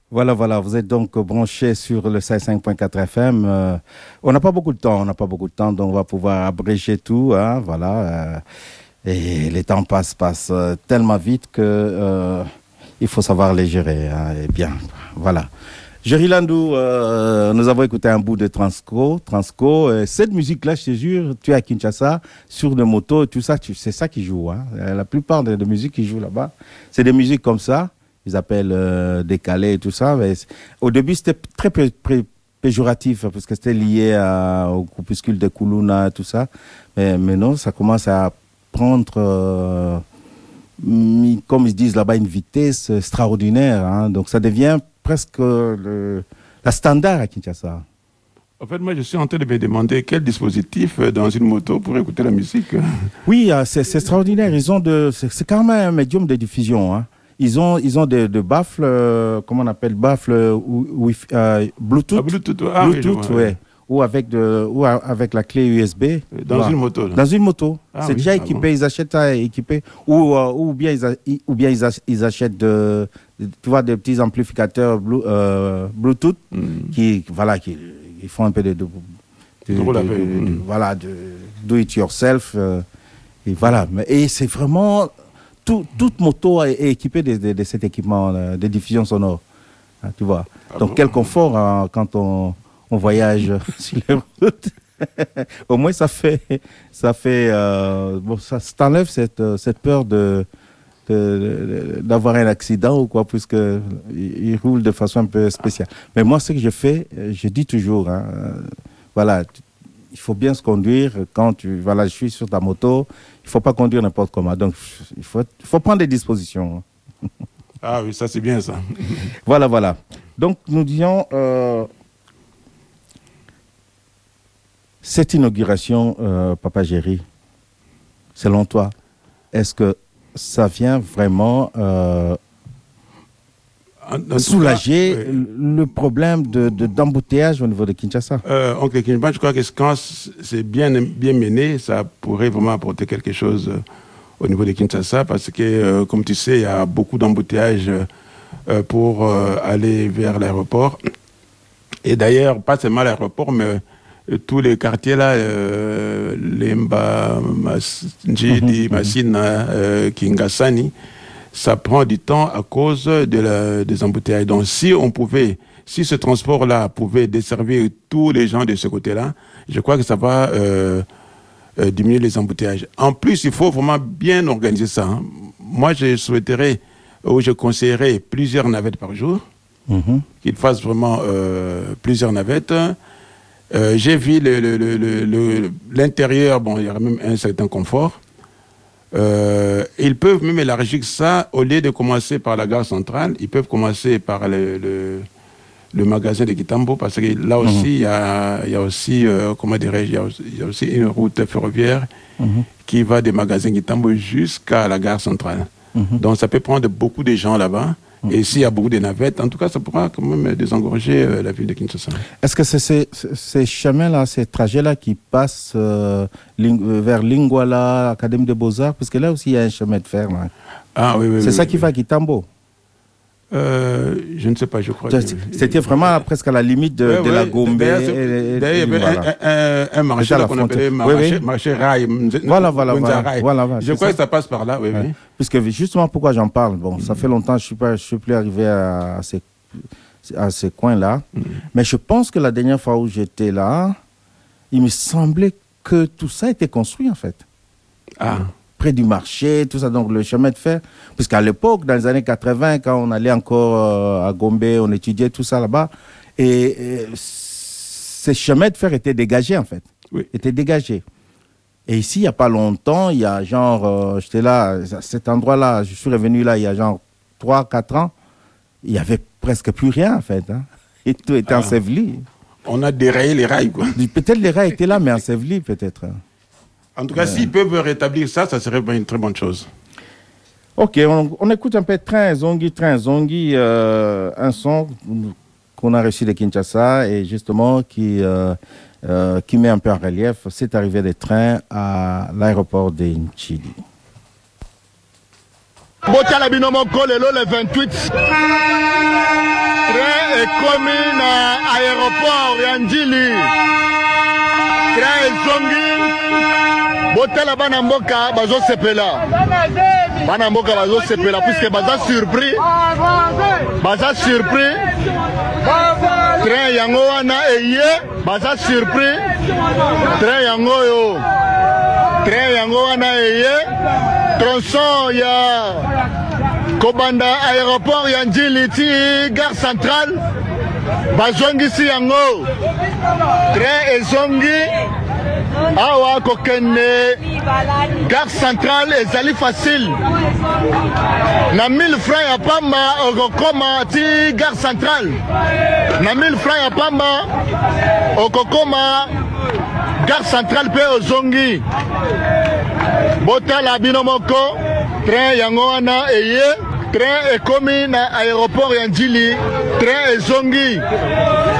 Voilà, voilà, vous êtes donc branchés sur le 5.4 FM. On n'a pas beaucoup de temps, donc on va pouvoir abréger tout, hein, voilà. Et les temps passent tellement vite que il faut savoir les gérer, hein, et bien, voilà. Jerry Landou, nous avons écouté un bout de Transco. Cette musique-là, je te jure, tu es à Kinshasa, sur des motos, tout ça, c'est ça qui joue, hein. La plupart des musiques qui jouent là-bas, c'est des musiques comme ça. Ils appellent décalé et tout ça. Mais au début, c'était très péjoratif parce que c'était lié au groupuscule de Kuluna et tout ça. Mais non, ça commence à prendre, comme ils disent là-bas, une vitesse extraordinaire, hein. Donc ça devient presque la standard à Kinshasa. En fait, moi, je suis en train de me demander quel dispositif dans une moto pour écouter la musique. Oui, c'est extraordinaire. C'est quand même un médium de diffusion, hein. Ils ont des baffles, comment on appelle, baffles Bluetooth. Ah, Bluetooth, Bluetooth, oui. ouais. Ou avec la clé USB. Dans une moto. Dans une moto. Ah, c'est oui, déjà équipé, bon. ils achètent ça équipé. Ou bien ils achètent tu vois, des petits amplificateurs Bluetooth qui font un peu de do it yourself. Et voilà. Et c'est vraiment. Toute moto est équipée de cet équipement de diffusion sonore, hein, tu vois. Donc quel confort, hein, quand on voyage sur les routes. Au moins ça t'enlève cette peur d'avoir un accident ou quoi, puisque il roule de façon un peu spéciale. Mais moi, ce que je fais, je dis toujours, hein, voilà. Il faut bien se conduire quand je suis sur ta moto. Il ne faut pas conduire n'importe comment. Donc, il faut prendre des dispositions. Ah oui, ça c'est bien ça. Voilà. Donc, nous disions, cette inauguration, Papa Jerry, selon toi, est-ce que ça vient vraiment soulager le problème d'embouteillage au niveau de Kinshasa? Oncle Kinshasa, je crois que quand c'est bien mené, ça pourrait vraiment apporter quelque chose au niveau de Kinshasa, parce que, comme tu sais, il y a beaucoup d'embouteillages pour aller vers l'aéroport. Et d'ailleurs, pas seulement l'aéroport, mais tous les quartiers là, Lemba, Njidi, Massina, Kingasani, ça prend du temps à cause des embouteillages. Donc, si ce transport-là pouvait desservir tous les gens de ce côté-là, je crois que ça va diminuer les embouteillages. En plus, il faut vraiment bien organiser ça, hein. Moi, je conseillerais plusieurs navettes par jour, qu'ils fassent vraiment plusieurs navettes. J'ai vu l'intérieur, bon, il y a même un certain confort. Ils peuvent même élargir ça, au lieu de commencer par la gare centrale, ils peuvent commencer par le magasin de Kitambo, parce que là aussi, il y a aussi, comment dirais-je, il y a aussi une route ferroviaire qui va des magasins Kitambo jusqu'à la gare centrale. Donc ça peut prendre beaucoup de gens là-bas. Et s'il y a beaucoup de navettes, en tout cas, ça pourra quand même désengorger la ville de Kinshasa. Est-ce que c'est ces chemins-là, ces trajets-là qui passent vers Lingwala, Académie des Beaux-Arts? Parce que là aussi, il y a un chemin de fer, là. Ah oui. C'est ça qui va à Kitambo? Je ne sais pas, je crois. C'était vraiment presque à la limite de la Gombe. D'ailleurs, il y avait un marché qu'on appelait marché Rail. Voilà. Je crois que ça passe par là, oui. Puisque justement, pourquoi j'en parle? Bon, ça fait longtemps que je ne suis plus arrivé à ces coins-là. Mais je pense que la dernière fois où j'étais là, il me semblait que tout ça était construit, en fait. Près du marché, tout ça, donc le chemin de fer. Puisqu'à l'époque, dans les années 80, quand on allait encore à Gombe, on étudiait tout ça là-bas, et ces chemins de fer étaient dégagés, en fait. Oui. Étaient dégagés. Et ici, il n'y a pas longtemps, il y a genre, j'étais là, à cet endroit-là, je suis revenu là, il y a genre 3-4 ans, il n'y avait presque plus rien, en fait, hein. Et tout était enseveli. On a dérayé les rails, quoi. Peut-être les rails étaient là, mais ensevelis, peut-être. En tout cas, s'ils peuvent rétablir ça, ça serait une très bonne chose. Ok, on écoute un peu Train Zongi, un son qu'on a reçu de Kinshasa et justement qui met un peu en relief cette arrivée des trains à l'aéroport de Njidi. Botala binomoko lelo le 28. Train ekomi na aéroport ya Njili. Train ezongi. Botala bana mboka bazo sepela. Bana mboka bazo sepela puisque baza surpris. Baza surpris. Train yango wana eye baza surpris. Train yango yo. Train yango wana eye. Tronçon ya Kobanda aéroport ya Njili ti gare centrale. Bazongisi yango. Train ezongi. Awa kokende gare centrale ezali facile. Na 1000 francs ya pamba okokoma ti gare centrale. Na 1000 francs ya pamba okokoma gare centrale pe ozongi. Botala bino moko train yango wana eye. Train ekomi na aéroport ya Njili. Train ezongi.